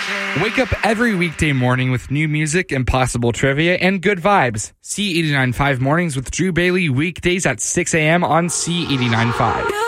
Wake up every weekday morning with new music, impossible trivia, and good vibes. C89.5 Mornings with Drew Bailey, weekdays at 6 a.m. on C89.5.